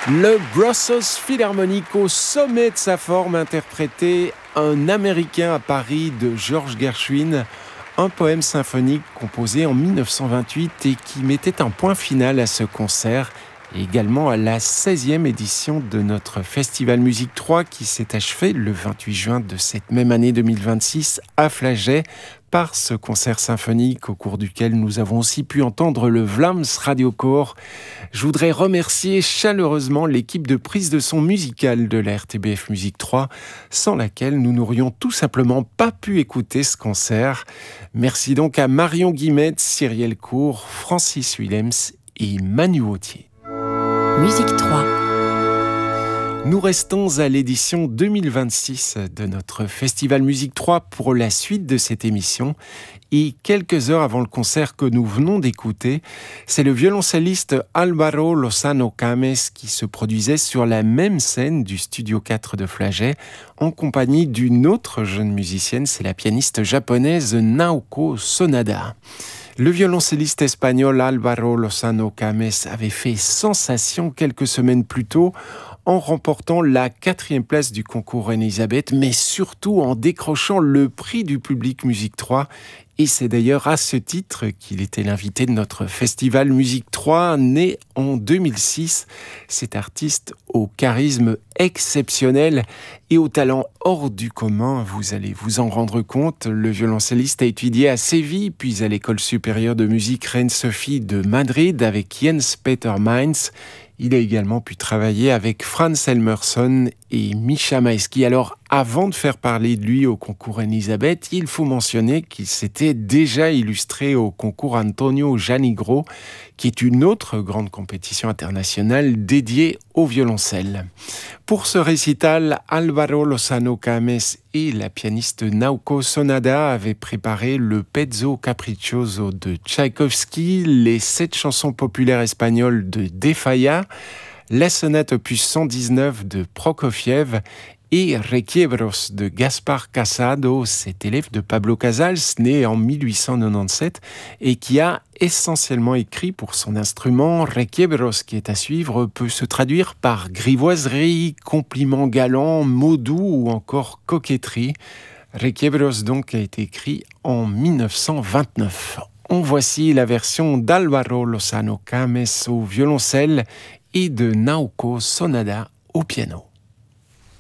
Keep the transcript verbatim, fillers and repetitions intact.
Le Brussels Philharmonic au sommet de sa forme interprétait Un Américain à Paris de George Gershwin, un poème symphonique composé en dix-neuf cent vingt-huit et qui mettait un point final à ce concert et également à la seizième édition de notre Festival Musique trois qui s'est achevé le vingt-huit juin de cette même année deux mille vingt-six à Flagey par ce concert symphonique au cours duquel nous avons aussi pu entendre le Vlaams Radiokoor. Je voudrais remercier chaleureusement l'équipe de prise de son musicale de la R T B F Musique trois, sans laquelle nous n'aurions tout simplement pas pu écouter ce concert. Merci donc à Marion Guillemette, Cyrielle Cour, Francis Willems et Manu Autier. Musique trois. Nous restons à l'édition deux mille vingt-six de notre Festival Musique trois pour la suite de cette émission. Et quelques heures avant le concert que nous venons d'écouter, c'est le violoncelliste Álvaro Lozano Cames qui se produisait sur la même scène du Studio quatre de Flagey en compagnie d'une autre jeune musicienne, c'est la pianiste japonaise Naoko Sonada. Le violoncelliste espagnol Álvaro Lozano Cames avait fait sensation quelques semaines plus tôt en remportant la quatrième place du concours Reine-Elisabeth, mais surtout en décrochant le prix du public Musique trois. Et c'est d'ailleurs à ce titre qu'il était l'invité de notre Festival Musique trois, né en deux mille six. Cet artiste au charisme exceptionnel et au talent hors du commun, vous allez vous en rendre compte. Le violoncelliste a étudié à Séville, puis à l'École supérieure de musique Reine-Sophie de Madrid avec Jens Peter Mainz. Il a également pu travailler avec Franz Elmerson et Misha Maïski. Alors, avant de faire parler de lui au concours Reine-Elisabeth, il faut mentionner qu'il s'était déjà illustré au concours Antonio Janigro, qui est une autre grande compétition internationale dédiée au violoncelle. Pour ce récital, Álvaro Lozano Cames et la pianiste Naoko Sonada avaient préparé le Pezzo Capriccioso de Tchaïkovski, les sept chansons populaires espagnoles de De Falla, la sonate opus cent dix-neuf de Prokofiev et Requiebros de Gaspar Casado, cet élève de Pablo Casals, né en mille huit cent quatre-vingt-dix-sept et qui a essentiellement écrit pour son instrument. Requiebros, qui est à suivre, peut se traduire par grivoiserie, compliment galant, mots doux ou encore coquetterie. Requiebros donc a été écrit en dix-neuf cent vingt-neuf. En voici la version d'Álvaro Lozano Cames au violoncelle et de Naoko Sonada au piano.